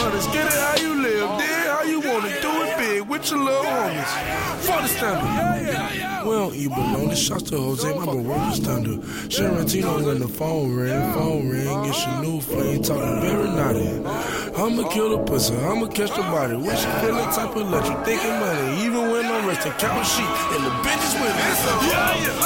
let's get it how you live, then how you wanna do it big with your little homies. For the standard. We don't eat bologna. Shots to Jose, my bro, work the standard. Sharantino when the phone ring, it's your new flame, talking very naughty. I'ma kill the pussy, I'ma catch the body. When she feeling type of electric, thinking money, even when I'm resting, count sheep, and the bitches with me. Yeah, yeah.